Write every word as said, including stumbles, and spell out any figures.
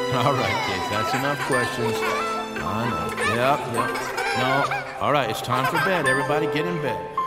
All right, kids, that's enough questions. I know. Yep, yep. No. All right, it's time for bed. Everybody get in bed.